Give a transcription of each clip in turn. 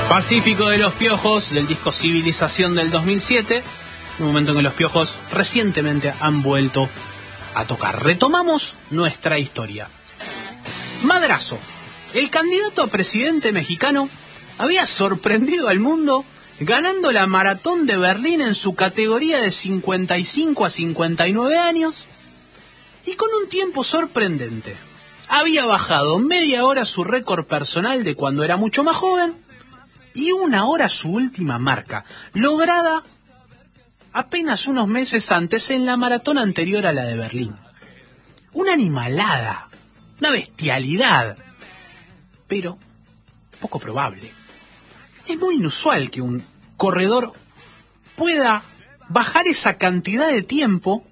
Pacífico de los Piojos, del disco Civilización del 2007, un momento en que los Piojos recientemente han vuelto a tocar. Retomamos nuestra historia. Madrazo, el candidato a presidente mexicano, había sorprendido al mundo ganando la Maratón de Berlín en su categoría de 55 a 59 años y con un tiempo sorprendente. Había bajado media hora su récord personal de cuando era mucho más joven y una hora su última marca, lograda apenas unos meses antes en la maratón anterior a la de Berlín. Una animalada, una bestialidad, pero poco probable. Es muy inusual que un corredor pueda bajar esa cantidad de tiempo,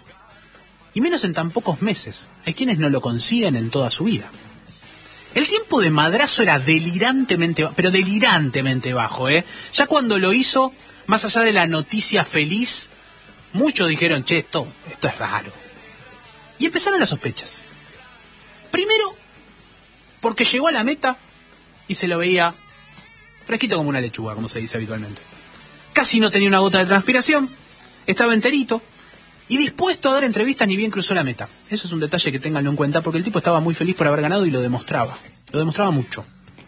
y menos en tan pocos meses. Hay quienes no lo consiguen en toda su vida. El tiempo de Madrazo era delirantemente, pero delirantemente bajo, Ya cuando lo hizo, más allá de la noticia feliz, muchos dijeron, che, esto es raro. Y empezaron las sospechas. Primero, porque llegó a la meta y se lo veía fresquito como una lechuga, como se dice habitualmente. Casi no tenía una gota de transpiración, estaba enterito y dispuesto a dar entrevistas ni bien cruzó la meta. Eso es un detalle que ténganlo en cuenta, porque el tipo estaba muy feliz por haber ganado y lo demostraba mucho.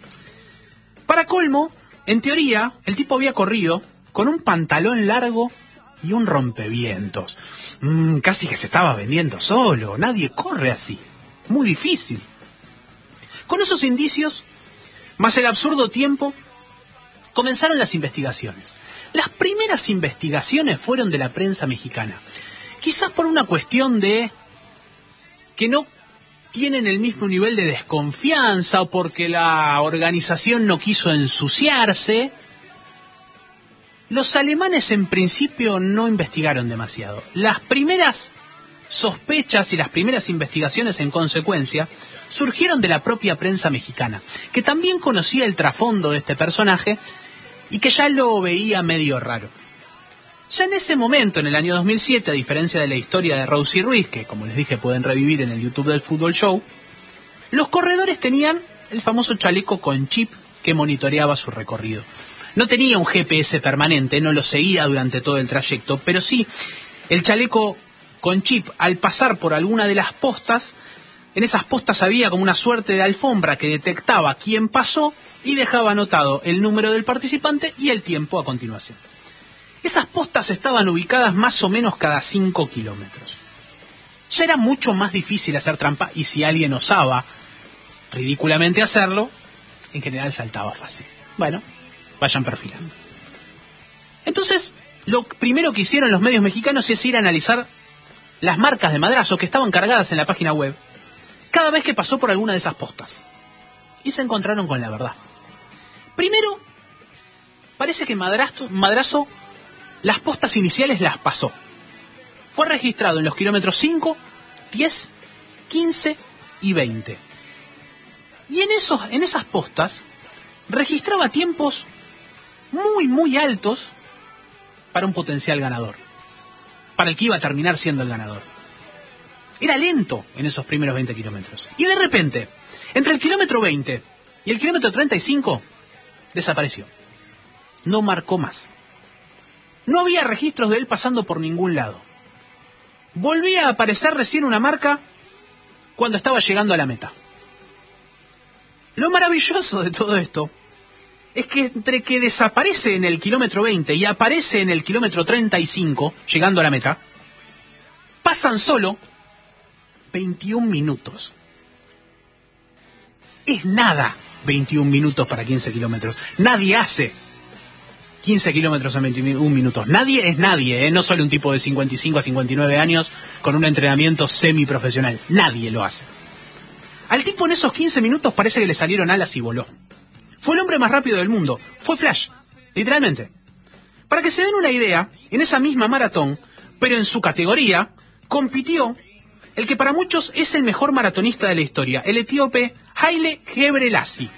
Para colmo, en teoría, el tipo había corrido con un pantalón largo y un rompevientos. Casi que se estaba vendiendo solo, nadie corre así, muy difícil. Con esos indicios, más el absurdo tiempo, comenzaron las investigaciones. Las primeras investigaciones fueron de la prensa mexicana. Quizás por una cuestión de que no tienen el mismo nivel de desconfianza o porque la organización no quiso ensuciarse. Los alemanes en principio no investigaron demasiado. Las primeras sospechas y las primeras investigaciones en consecuencia surgieron de la propia prensa mexicana, que también conocía el trasfondo de este personaje y que ya lo veía medio raro. Ya en ese momento, en el año 2007, a diferencia de la historia de Rosy Ruiz, que como les dije pueden revivir en el YouTube del Fútbol Show, los corredores tenían el famoso chaleco con chip que monitoreaba su recorrido. No tenía un GPS permanente, no lo seguía durante todo el trayecto, pero sí el chaleco con chip, al pasar por alguna de las postas, en esas postas había como una suerte de alfombra que detectaba quién pasó y dejaba anotado el número del participante y el tiempo a continuación. Esas postas estaban ubicadas más o menos cada 5 kilómetros. Ya era mucho más difícil hacer trampa y si alguien osaba ridículamente hacerlo, en general saltaba fácil. Bueno, vayan perfilando. Entonces, lo primero que hicieron los medios mexicanos es ir a analizar las marcas de Madrazo que estaban cargadas en la página web cada vez que pasó por alguna de esas postas. Y se encontraron con la verdad. Primero, parece que Madrazo las postas iniciales las pasó. Fue registrado en los kilómetros 5, 10, 15 y 20. Y en esas postas registraba tiempos muy, muy altos para un potencial ganador. Para el que iba a terminar siendo el ganador. Era lento en esos primeros 20 kilómetros. Y de repente, entre el kilómetro 20 y el kilómetro 35, desapareció. No marcó más. No había registros de él pasando por ningún lado. Volvía a aparecer recién una marca cuando estaba llegando a la meta. Lo maravilloso de todo esto es que entre que desaparece en el kilómetro 20 y aparece en el kilómetro 35, llegando a la meta, pasan solo 21 minutos. Es nada 21 minutos para 15 kilómetros. Nadie hace 15 kilómetros en 21 minutos. Nadie es nadie, no solo un tipo de 55 a 59 años con un entrenamiento semiprofesional. Nadie lo hace. Al tipo en esos 15 minutos parece que le salieron alas y voló. Fue el hombre más rápido del mundo. Fue Flash, literalmente. Para que se den una idea, en esa misma maratón, pero en su categoría, compitió el que para muchos es el mejor maratonista de la historia, el etíope Haile Gebrselassie,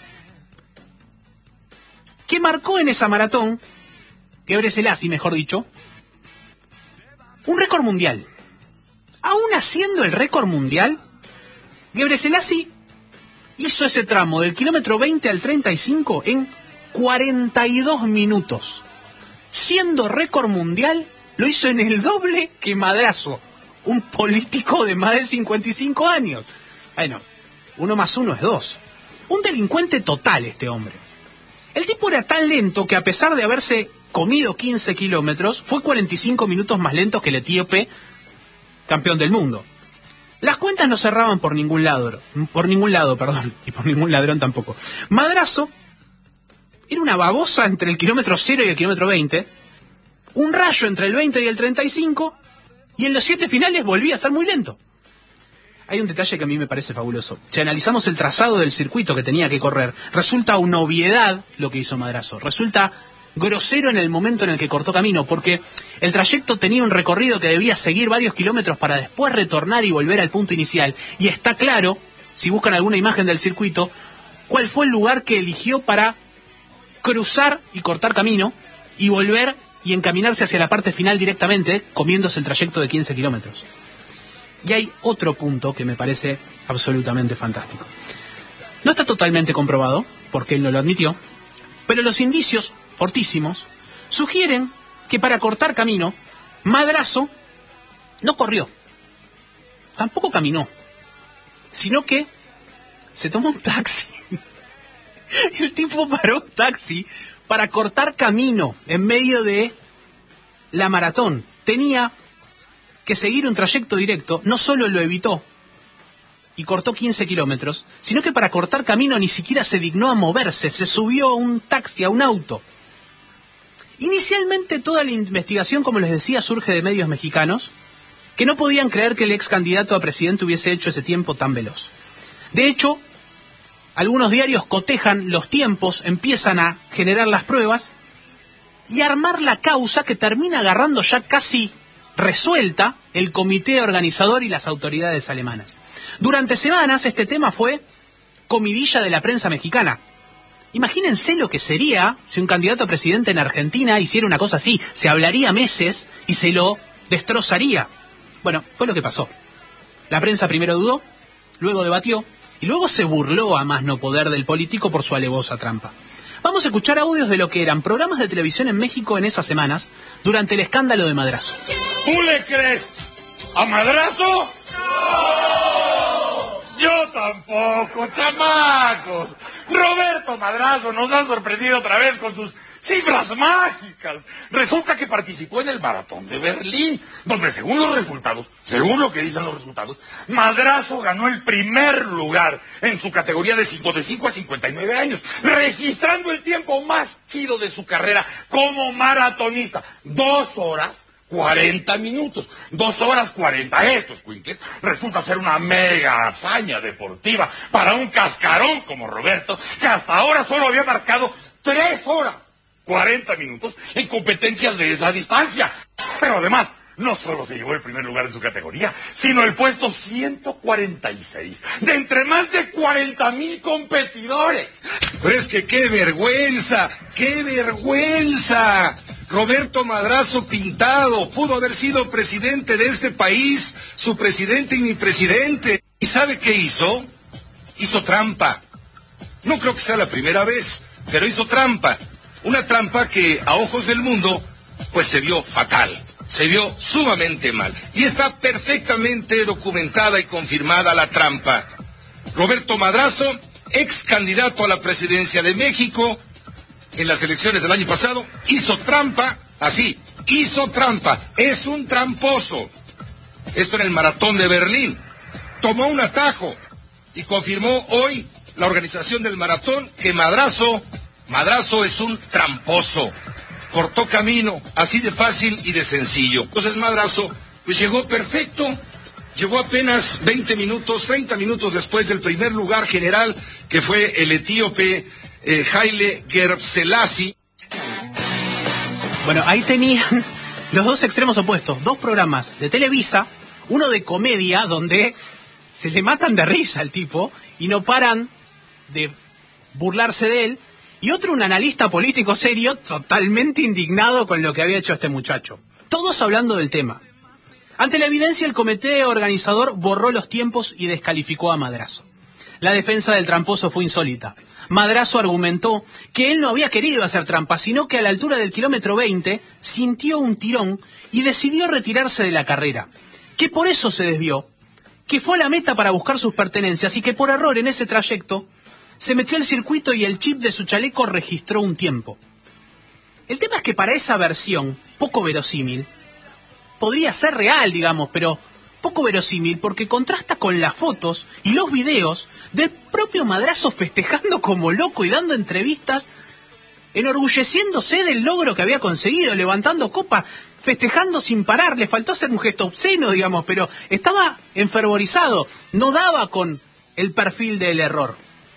que marcó en esa maratón, Gebrselassie mejor dicho, un récord mundial. Aún haciendo el récord mundial, Gebrselassie hizo ese tramo del kilómetro 20 al 35 en 42 minutos. Siendo récord mundial, lo hizo en el doble que Madrazo, un político de más de 55 años. Bueno, 1 más 1 es 2. Un delincuente total este hombre. El tipo era tan lento que a pesar de haberse comido 15 kilómetros, fue 45 minutos más lento que el etíope campeón del mundo. Las cuentas no cerraban por ningún lado, y por ningún ladrón tampoco. Madrazo era una babosa entre el kilómetro 0 y el kilómetro 20, un rayo entre el 20 y el 35, y en los 7 finales volvía a ser muy lento. Hay un detalle que a mí me parece fabuloso. Si analizamos el trazado del circuito que tenía que correr, resulta una obviedad lo que hizo Madrazo. Resulta grosero en el momento en el que cortó camino, porque el trayecto tenía un recorrido que debía seguir varios kilómetros para después retornar y volver al punto inicial. Y está claro, si buscan alguna imagen del circuito, cuál fue el lugar que eligió para cruzar y cortar camino y volver y encaminarse hacia la parte final directamente, comiéndose el trayecto de 15 kilómetros. Y hay otro punto que me parece absolutamente fantástico. No está totalmente comprobado, porque él no lo admitió, pero los indicios fortísimos sugieren que para cortar camino, Madrazo no corrió, tampoco caminó, sino que se tomó un taxi. El tipo paró un taxi para cortar camino en medio de la maratón. Tenía que seguir un trayecto directo, no solo lo evitó y cortó 15 kilómetros, sino que para cortar camino ni siquiera se dignó a moverse, se subió a un taxi, a un auto. Inicialmente toda la investigación, como les decía, surge de medios mexicanos que no podían creer que el ex candidato a presidente hubiese hecho ese tiempo tan veloz. De hecho, algunos diarios cotejan los tiempos, empiezan a generar las pruebas y a armar la causa que termina agarrando ya casi resuelta el comité organizador y las autoridades alemanas. Durante semanas este tema fue comidilla de la prensa mexicana. Imagínense lo que sería si un candidato a presidente en Argentina hiciera una cosa así. Se hablaría meses y se lo destrozaría. Bueno, fue lo que pasó. La prensa primero dudó, luego debatió y luego se burló a más no poder del político por su alevosa trampa. Vamos a escuchar audios de lo que eran programas de televisión en México en esas semanas durante el escándalo de Madrazo. ¿Tú le crees a Madrazo? ¡No! Yo tampoco, chamacos. Roberto Madrazo nos ha sorprendido otra vez con sus cifras mágicas. Resulta que participó en el Maratón de Berlín, donde según los resultados, según lo que dicen los resultados, Madrazo ganó el primer lugar en su categoría de 55 a 59 años, registrando el tiempo más chido de su carrera como maratonista. 2 horas 40 minutos, 2 horas 40. Estos cuinques resulta ser una mega hazaña deportiva para un cascarón como Roberto, que hasta ahora solo había marcado 3 horas 40 minutos en competencias de esa distancia. Pero además, no solo se llevó el primer lugar en su categoría, sino el puesto 146 de entre más de 40,000 competidores. Pero es que ¡qué vergüenza! ¡Qué vergüenza! Roberto Madrazo pintado, pudo haber sido presidente de este país, su presidente y mi presidente. ¿Y sabe qué hizo? Hizo trampa. No creo que sea la primera vez, pero hizo trampa. Una trampa que a ojos del mundo, pues se vio fatal, se vio sumamente mal. Y está perfectamente documentada y confirmada la trampa. Roberto Madrazo, ex candidato a la presidencia de México, en las elecciones del año pasado, hizo trampa, así, hizo trampa, es un tramposo. Esto en el Maratón de Berlín. Tomó un atajo y confirmó hoy la organización del maratón que Madrazo es un tramposo. Cortó camino, así de fácil y de sencillo. Entonces Madrazo, pues llegó perfecto, llegó apenas 20 minutos, 30 minutos después del primer lugar general, que fue el etíope Haile Gebrselassie. Bueno, ahí tenían los dos extremos opuestos, 2 programas de Televisa, uno de comedia donde se le matan de risa al tipo y no paran de burlarse de él, y otro, un analista político serio totalmente indignado con lo que había hecho este muchacho. Todos hablando del tema. Ante la evidencia, el comité organizador borró los tiempos y descalificó a Madrazo. La defensa del tramposo fue insólita. Madrazo argumentó que él no había querido hacer trampa, sino que a la altura del kilómetro 20 sintió un tirón y decidió retirarse de la carrera, que por eso se desvió, que fue a la meta para buscar sus pertenencias y que por error en ese trayecto se metió al circuito y el chip de su chaleco registró un tiempo. El tema es que para esa versión, poco verosímil, podría ser real, digamos, pero poco verosímil porque contrasta con las fotos y los videos del propio Madrazo festejando como loco y dando entrevistas, enorgulleciéndose del logro que había conseguido, levantando copas, festejando sin parar. Le faltó hacer un gesto obsceno, digamos, pero estaba enfervorizado, no daba con el perfil del error.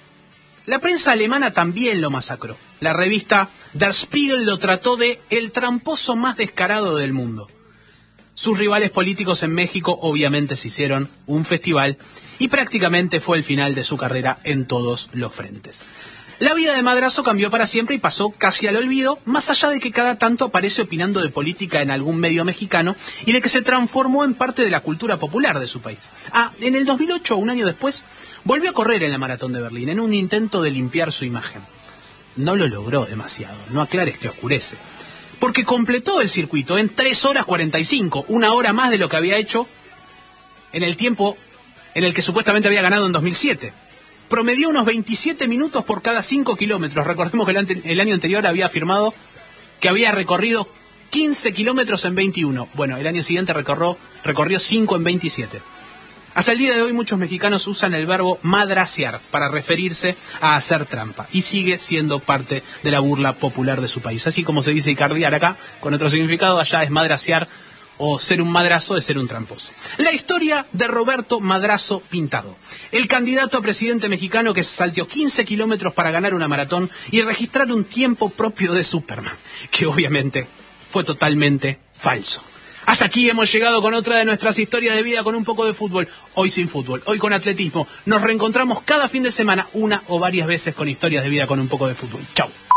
La prensa alemana también lo masacró. La revista Der Spiegel lo trató de el tramposo más descarado del mundo. Sus rivales políticos en México obviamente se hicieron un festival y prácticamente fue el final de su carrera en todos los frentes. La vida de Madrazo cambió para siempre y pasó casi al olvido, más allá de que cada tanto aparece opinando de política en algún medio mexicano y de que se transformó en parte de la cultura popular de su país. En el 2008, un año después, volvió a correr en la Maratón de Berlín en un intento de limpiar su imagen. No lo logró demasiado, no aclares que oscurece, porque completó el circuito en 3 horas 45, una hora más de lo que había hecho en el tiempo en el que supuestamente había ganado en 2007. Promedió unos 27 minutos por cada 5 kilómetros. Recordemos que el año anterior había afirmado que había recorrido 15 kilómetros en 21. Bueno, el año siguiente recorrió 5 en 27. Hasta el día de hoy muchos mexicanos usan el verbo madracear para referirse a hacer trampa y sigue siendo parte de la burla popular de su país. Así como se dice icardiar acá, con otro significado, allá es madracear o ser un madrazo de ser un tramposo. La historia de Roberto Madrazo Pintado, el candidato a presidente mexicano que se salteó 15 kilómetros para ganar una maratón y registrar un tiempo propio de Superman, que obviamente fue totalmente falso. Hasta aquí hemos llegado con otra de nuestras historias de vida con un poco de fútbol. Hoy sin fútbol, hoy con atletismo. Nos reencontramos cada fin de semana, una o varias veces con historias de vida con un poco de fútbol. Chau.